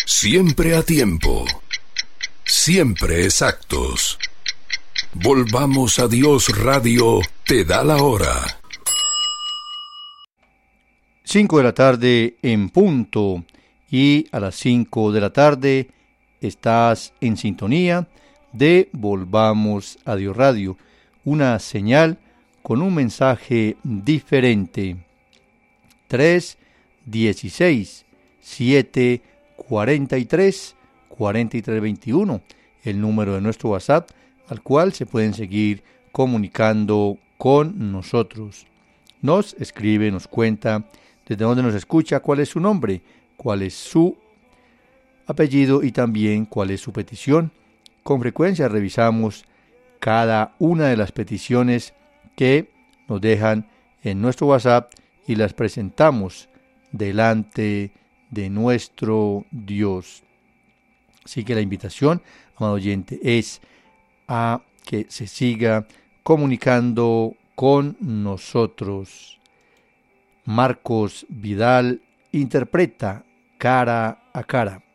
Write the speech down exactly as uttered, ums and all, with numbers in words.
Siempre a tiempo. Siempre exactos. Volvamos a Dios Radio te da la hora. cinco de la tarde en punto. Y a las cinco de la tarde estás en sintonía de Volvamos a Dios Radio. Una señal con un mensaje diferente. tres dieciséis siete cuarenta y tres cuarenta y tres veintiuno, el número de nuestro WhatsApp, al cual se pueden seguir comunicando con nosotros. Nos escribe, nos cuenta desde dónde nos escucha, cuál es su nombre, cuál es su apellido y también cuál es su petición. Con frecuencia revisamos cada una de las peticiones que nos dejan en nuestro WhatsApp y las presentamos delante de nuestro Dios. Así que la invitación, amado oyente, es a que se siga comunicando con nosotros. Marcos Vidal interpreta Cara a Cara.